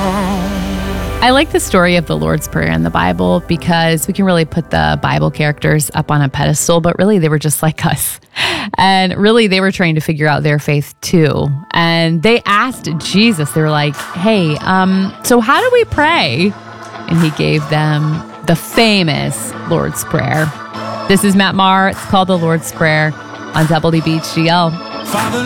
I like the story of the Lord's Prayer in the Bible because we can really put the Bible characters up on a pedestal, but really they were just like us. And really they were trying to figure out their faith too. And they asked Jesus, they were like, hey, so how do we pray? And he gave them the famous Lord's Prayer. This is Matt Maher. It's called the Lord's Prayer on WBHGL. Father,